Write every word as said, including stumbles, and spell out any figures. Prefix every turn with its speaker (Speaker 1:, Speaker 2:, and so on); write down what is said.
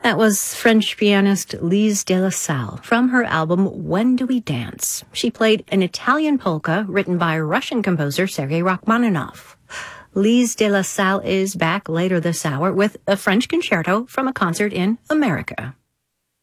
Speaker 1: That was French pianist Lise de la Salle from her album When Do We Dance? She played an Italian polka written by Russian composer Sergei Rachmaninoff. Lise de la Salle is back later this hour with a French concerto from a concert in America.